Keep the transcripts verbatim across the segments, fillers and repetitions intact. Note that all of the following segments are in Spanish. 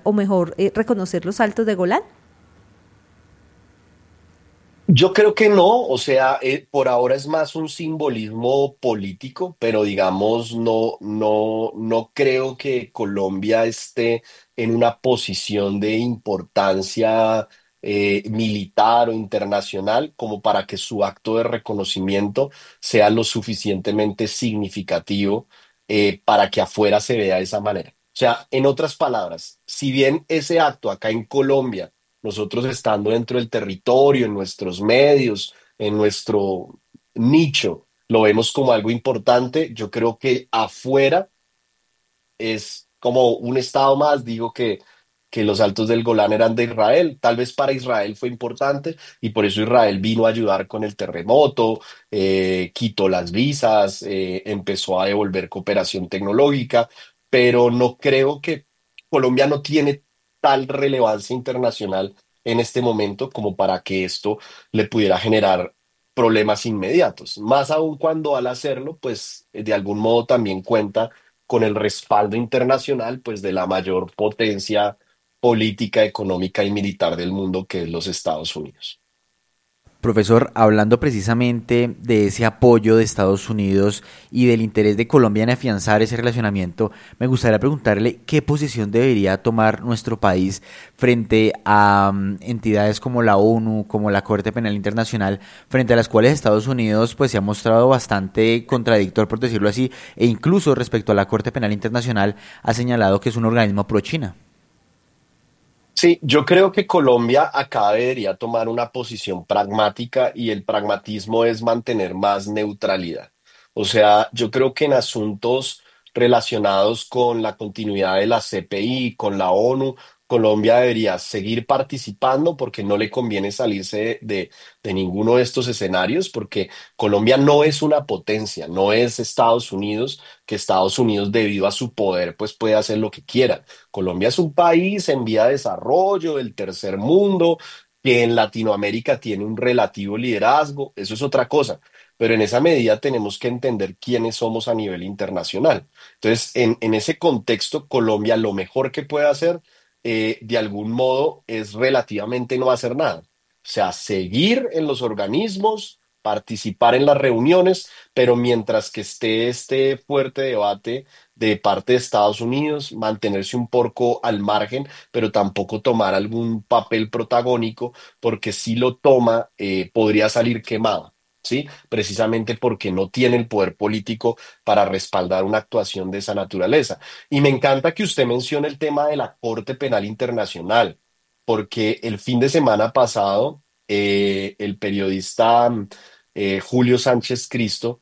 o mejor eh, reconocer los Altos de Golán? Yo creo que no, o sea, eh, por ahora es más un simbolismo político, pero digamos, no, no, no creo que Colombia esté en una posición de importancia eh, militar o internacional como para que su acto de reconocimiento sea lo suficientemente significativo eh, para que afuera se vea de esa manera. O sea, en otras palabras, si bien ese acto acá en Colombia nosotros estando dentro del territorio, en nuestros medios, en nuestro nicho, lo vemos como algo importante. Yo creo que afuera es como un estado más, digo que, que los Altos del Golán eran de Israel. Tal vez para Israel fue importante y por eso Israel vino a ayudar con el terremoto, eh, quitó las visas, eh, empezó a devolver cooperación tecnológica, pero no creo que Colombia no tiene tal relevancia internacional en este momento como para que esto le pudiera generar problemas inmediatos. Más aún cuando al hacerlo, pues de algún modo también cuenta con el respaldo internacional, pues de la mayor potencia política, económica y militar del mundo, que es los Estados Unidos. Profesor, hablando precisamente de ese apoyo de Estados Unidos y del interés de Colombia en afianzar ese relacionamiento, me gustaría preguntarle qué posición debería tomar nuestro país frente a um, entidades como la ONU, como la Corte Penal Internacional, frente a las cuales Estados Unidos pues se ha mostrado bastante contradictor, por decirlo así, e incluso respecto a la Corte Penal Internacional ha señalado que es un organismo pro-China. Sí, yo creo que Colombia acá debería tomar una posición pragmática y el pragmatismo es mantener más neutralidad. O sea, yo creo que en asuntos relacionados con la continuidad de la C P I, con la ONU, Colombia debería seguir participando porque no le conviene salirse de, de ninguno de estos escenarios porque Colombia no es una potencia, no es Estados Unidos, que Estados Unidos debido a su poder pues puede hacer lo que quiera. Colombia es un país en vía de desarrollo, del tercer mundo, que en Latinoamérica tiene un relativo liderazgo, eso es otra cosa, pero en esa medida tenemos que entender quiénes somos a nivel internacional. Entonces, en, en ese contexto, Colombia lo mejor que puede hacer, eh, de algún modo, es relativamente no hacer nada. O sea, seguir en los organismos, participar en las reuniones, pero mientras que esté este fuerte debate de parte de Estados Unidos, mantenerse un poco al margen, pero tampoco tomar algún papel protagónico, porque si lo toma, eh, podría salir quemado. ¿Sí? Precisamente porque no tiene el poder político para respaldar una actuación de esa naturaleza. Y me encanta que usted mencione el tema de la Corte Penal Internacional, porque el fin de semana pasado, eh, el periodista eh, Julio Sánchez Cristo,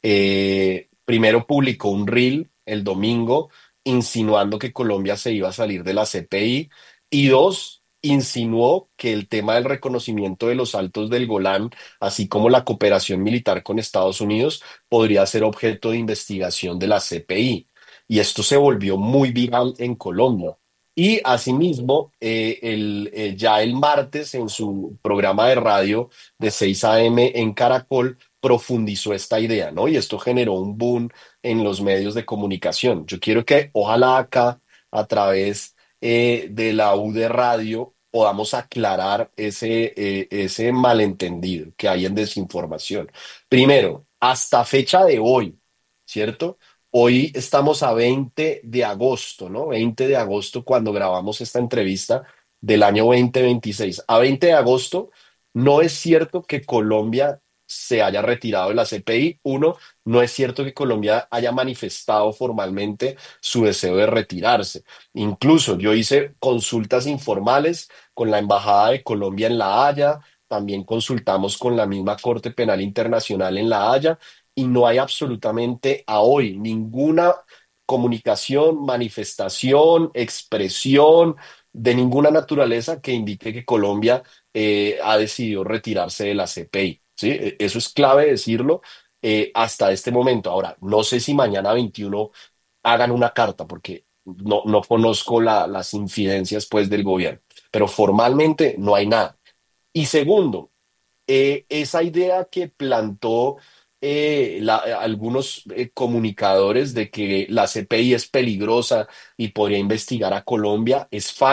eh, primero publicó un reel el domingo insinuando que Colombia se iba a salir de la C P I y dos, insinuó que el tema del reconocimiento de los Altos del Golán, así como la cooperación militar con Estados Unidos, podría ser objeto de investigación de la C P I. Y esto se volvió muy viral en Colombia. Y asimismo, eh, el, eh, ya el martes en su programa de radio de seis a m en Caracol, profundizó esta idea, ¿no? Y esto generó un boom en los medios de comunicación. Yo quiero que ojalá acá, a través eh, de la U de Radio, podamos aclarar ese, eh, ese malentendido que hay en desinformación. Primero, hasta fecha de hoy, ¿cierto? Hoy estamos a veinte de agosto, ¿no? Veinte de agosto cuando grabamos esta entrevista del año dos mil veintiséis. A veinte de agosto, no es cierto que Colombia se haya retirado de la C P I. Uno, no es cierto que Colombia haya manifestado formalmente su deseo de retirarse. Incluso yo hice consultas informales con la Embajada de Colombia en La Haya, también consultamos con la misma Corte Penal Internacional en La Haya y no hay absolutamente a hoy ninguna comunicación, manifestación, expresión de ninguna naturaleza que indique que Colombia eh, ha decidido retirarse de la C P I. ¿Sí? E- Eso es clave decirlo eh, hasta este momento. Ahora, no sé si mañana veintiuno hagan una carta, porque no, no conozco la- las infidencias pues, del gobierno, pero formalmente no hay nada. Y segundo, eh, esa idea que plantó eh, la- algunos eh, comunicadores de que la C P I es peligrosa y podría investigar a Colombia es falsa.